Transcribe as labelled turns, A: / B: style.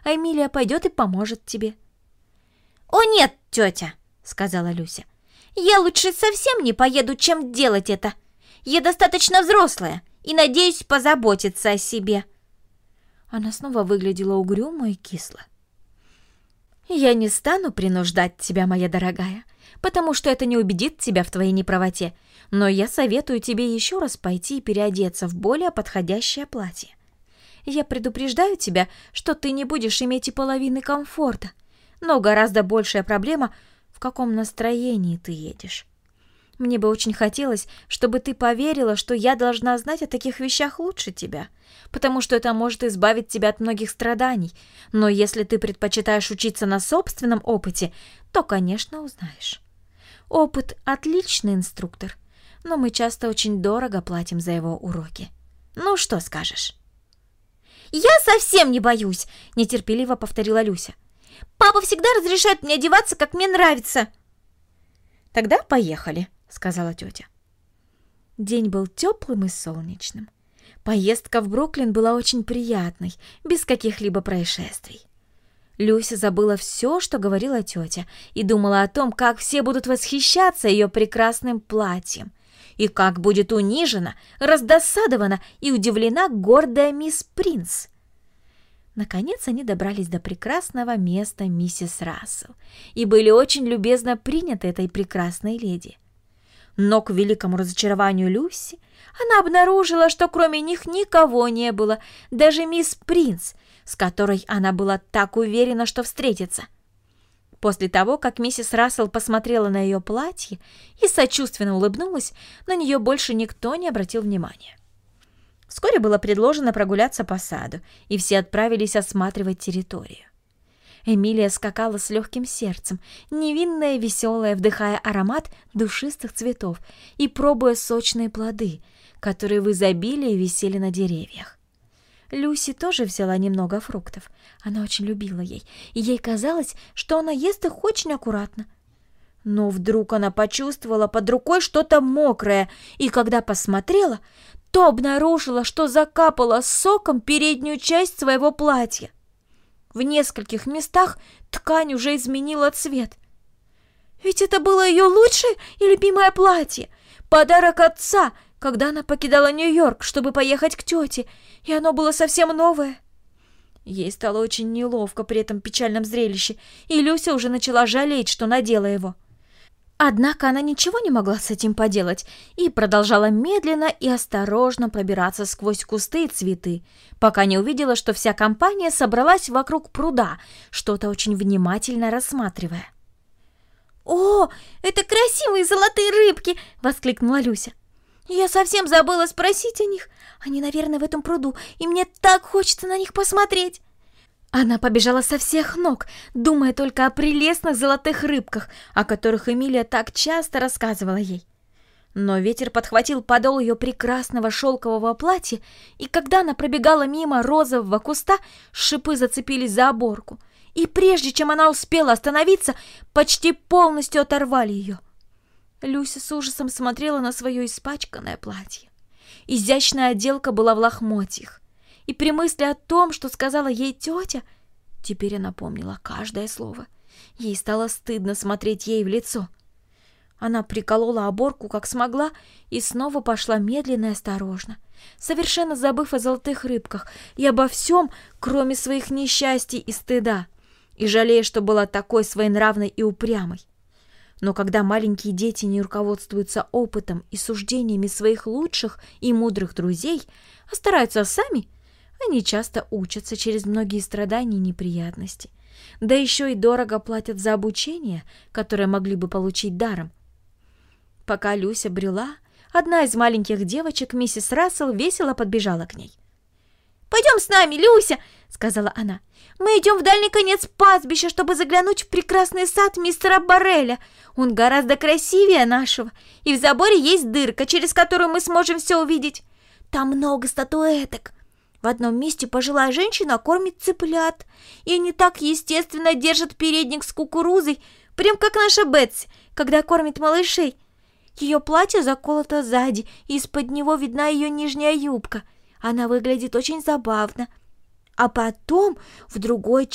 A: а Эмилия пойдет и поможет тебе». «О нет, тетя», — сказала Люся, «я лучше совсем не поеду, чем делать это. Я достаточно взрослая и надеюсь позаботиться о себе». Она снова выглядела угрюмо и кисло. «Я не стану принуждать тебя, моя дорогая, потому что это не убедит тебя в твоей неправоте, но я советую тебе еще раз пойти и переодеться в более подходящее платье. Я предупреждаю тебя, что ты не будешь иметь и половины комфорта, но гораздо большая проблема, в каком настроении ты едешь. Мне бы очень хотелось, чтобы ты поверила, что я должна знать о таких вещах лучше тебя, потому что это может избавить тебя от многих страданий, но если ты предпочитаешь учиться на собственном опыте, то, конечно, узнаешь. Опыт – отличный инструктор, но мы часто очень дорого платим за его уроки. Ну, что скажешь?» «Я совсем не боюсь!» – нетерпеливо повторила Люся. «Папа всегда разрешает мне одеваться, как мне нравится!» «Тогда поехали!» — сказала тетя. День был теплым и солнечным. Поездка в Бруклин была очень приятной, без каких-либо происшествий. Люся забыла все, что говорила тетя, и думала о том, как все будут восхищаться ее прекрасным платьем, и как будет унижена, раздосадована и удивлена гордая мисс Принц. Наконец они добрались до прекрасного места миссис Рассел и были очень любезно приняты этой прекрасной леди. Но к великому разочарованию Люси она обнаружила, что кроме них никого не было, даже мисс Принц, с которой она была так уверена, что встретится. После того, как миссис Рассел посмотрела на ее платье и сочувственно улыбнулась, на нее больше никто не обратил внимания. Вскоре было предложено прогуляться по саду, и все отправились осматривать территорию. Эмилия скакала с легким сердцем, невинная и веселая, вдыхая аромат душистых цветов и пробуя сочные плоды, которые в изобилии висели на деревьях. Люси тоже взяла немного фруктов. Она очень любила ей, и ей казалось, что она ест их очень аккуратно. Но вдруг она почувствовала под рукой что-то мокрое, и когда посмотрела, то обнаружила, что закапала соком переднюю часть своего платья. В нескольких местах ткань уже изменила цвет. Ведь это было ее лучшее и любимое платье, подарок отца, когда она покидала Нью-Йорк, чтобы поехать к тете, и оно было совсем новое. Ей стало очень неловко при этом печальном зрелище, и Люся уже начала жалеть, что надела его. Однако она ничего не могла с этим поделать и продолжала медленно и осторожно пробираться сквозь кусты и цветы, пока не увидела, что вся компания собралась вокруг пруда, что-то очень внимательно рассматривая. «О, это красивые золотые рыбки!» — воскликнула Люся. «Я совсем забыла спросить о них. Они, наверное, в этом пруду, и мне так хочется на них посмотреть!» Она побежала со всех ног, думая только о прелестных золотых рыбках, о которых Эмилия так часто рассказывала ей. Но ветер подхватил подол ее прекрасного шелкового платья, и когда она пробегала мимо розового куста, шипы зацепились за оборку, и прежде чем она успела остановиться, почти полностью оторвали ее. Люся с ужасом смотрела на свое испачканное платье. Изящная отделка была в лохмотьях, и при мысли о том, что сказала ей тетя, теперь она помнила каждое слово. Ей стало стыдно смотреть ей в лицо. Она приколола оборку как смогла и снова пошла медленно и осторожно, совершенно забыв о золотых рыбках и обо всем, кроме своих несчастий и стыда, и жалея, что была такой своенравной и упрямой. Но когда маленькие дети не руководствуются опытом и суждениями своих лучших и мудрых друзей, а стараются сами, они часто учатся через многие страдания и неприятности, да еще и дорого платят за обучение, которое могли бы получить даром. Пока Люся брела, одна из маленьких девочек, миссис Рассел, весело подбежала к ней. «Пойдем с нами, Люся!» — сказала она. «Мы идем в дальний конец пастбища, чтобы заглянуть в прекрасный сад мистера Борреля. Он гораздо красивее нашего, и в заборе есть дырка, через которую мы сможем все увидеть. Там много статуэток. В одном месте пожилая женщина кормит цыплят, и они так естественно держат передник с кукурузой, прям как наша Бетси, когда кормит малышей. Ее платье заколото сзади, и из-под него видна ее нижняя юбка. Она выглядит очень забавно. А потом в другой